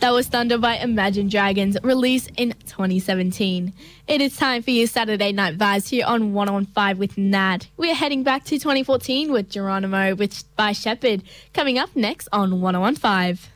That was Thunder by Imagine Dragons, released in 2017. It is time for your Saturday Night Vibes here on 105 with Nat. We're heading back to 2014 with Geronimo by Shepherd, coming up next on 105.